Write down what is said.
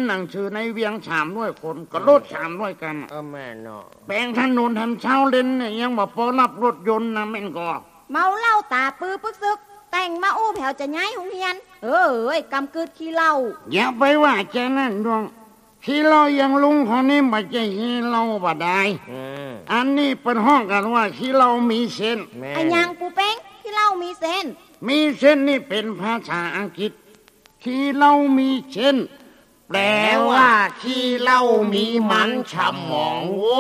หนังสือในเวียง300 คนก็รถ300กันแม่เนาะแปลงถนนทำเช้าเล่นเนี่ยยังบ่พอรับรถยนต์นะแม่นก็เมาเหล้าตาปื้อปึกซึกแต่งมาอู้แผ่วจะย้ายหุงเฮียนเอ้ยกำกึดขี้เหล้าอย่าไปว่าแกนั่นดวงขี้เหล้ายังลุงคนนี้บ่ใช่ขี้เหล้าบ่ได้อันนี้เป็นห้องกันว่าขี้เหล้ามีเส้นไอ้ยังปูเป้งขี้เหล้ามีเส้นนี่เป็นภาษาอังกฤษขี้เหล้ามีเส้นแปลว่าขี้เหล้ามีมันฉ่ำหมอง